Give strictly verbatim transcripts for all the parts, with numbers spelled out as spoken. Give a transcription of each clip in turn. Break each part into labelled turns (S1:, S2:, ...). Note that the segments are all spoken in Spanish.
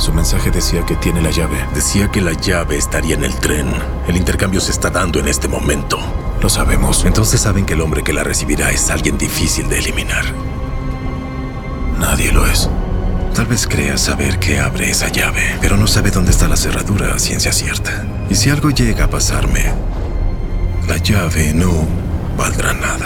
S1: Su mensaje decía que tiene la llave.
S2: Decía que la llave estaría en el tren. El intercambio se está dando en este momento.
S1: Lo sabemos.
S2: Entonces saben que el hombre que la recibirá es alguien difícil de eliminar.
S1: Nadie lo es.
S2: Tal vez crea saber que abre esa llave, pero no sabe dónde está la cerradura a ciencia cierta. Y si algo llega a pasarme, la llave no valdrá nada.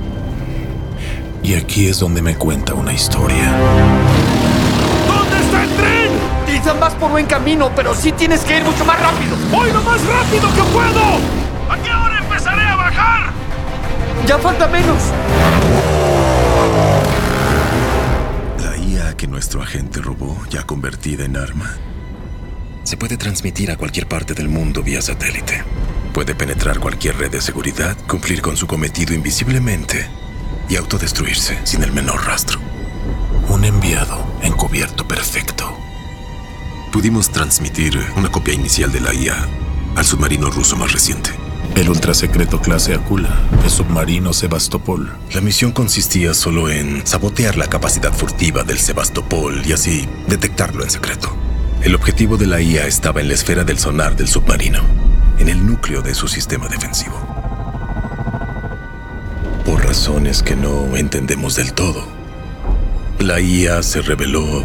S1: Y aquí es donde me cuenta una historia.
S3: ¿Dónde está el tren?
S4: Ethan, vas por buen camino, pero sí tienes que ir mucho más rápido.
S3: ¡Voy lo más rápido que puedo! ¿A qué hora empezaré a bajar?
S4: Ya falta menos.
S2: La I A que nuestro agente robó, ya convertida en arma, se puede transmitir a cualquier parte del mundo vía satélite. Puede penetrar cualquier red de seguridad, cumplir con su cometido invisiblemente y autodestruirse sin el menor rastro.
S1: Un enviado encubierto perfecto.
S2: Pudimos transmitir una copia inicial de la I A al submarino ruso más reciente.
S1: El ultrasecreto clase Akula, el submarino Sebastopol.
S2: La misión consistía solo en sabotear la capacidad furtiva del Sebastopol y así detectarlo en secreto. El objetivo de la I A estaba en la esfera del sonar del submarino, en el núcleo de su sistema defensivo. Por razones que no entendemos del todo, la I A se rebeló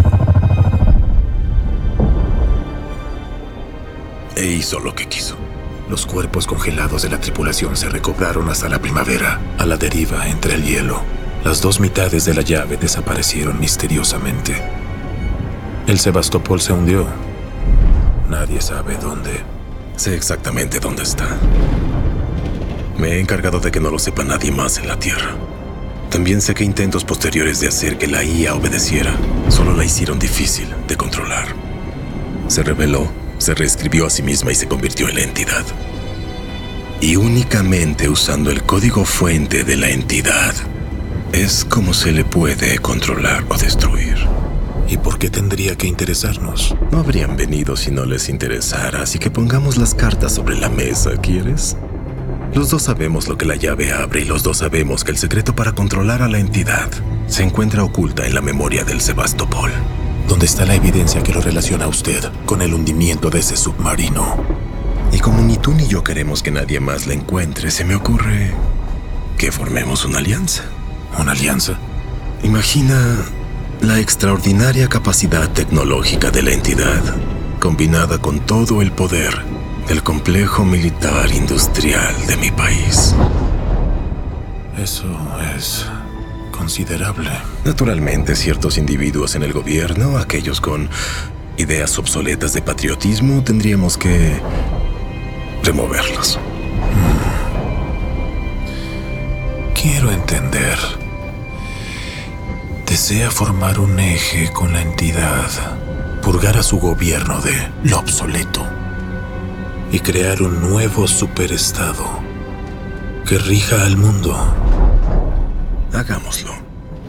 S2: e hizo lo que quiso.
S1: Los cuerpos congelados de la tripulación se recobraron hasta la primavera, a la deriva entre el hielo. Las dos mitades de la llave desaparecieron misteriosamente. El Sebastopol se hundió. Nadie sabe dónde.
S2: Sé exactamente dónde está. Me he encargado de que no lo sepa nadie más en la Tierra. También sé que intentos posteriores de hacer que la I A obedeciera solo la hicieron difícil de controlar. Se rebeló, se reescribió a sí misma y se convirtió en la entidad. Y únicamente usando el código fuente de la entidad es como se le puede controlar o destruir.
S1: ¿Y por qué tendría que interesarnos?
S2: No habrían venido si no les interesara, así que pongamos las cartas sobre la mesa, ¿quieres? Los dos sabemos lo que la llave abre y los dos sabemos que el secreto para controlar a la entidad se encuentra oculta en la memoria del Sebastopol.
S1: ¿Dónde está la evidencia que lo relaciona a usted con el hundimiento de ese submarino?
S2: Y como ni tú ni yo queremos que nadie más la encuentre, se me ocurre que formemos una alianza.
S1: ¿Una alianza?
S2: Imagina la extraordinaria capacidad tecnológica de la entidad, combinada con todo el poder del complejo militar industrial de mi país.
S1: Eso es considerable.
S2: Naturalmente, ciertos individuos en el gobierno, aquellos con ideas obsoletas de patriotismo, tendríamos que removerlos.
S1: Mm. Quiero entender. Desea formar un eje con la entidad, purgar a su gobierno de lo obsoleto y crear un nuevo superestado que rija al mundo.
S2: Hagámoslo.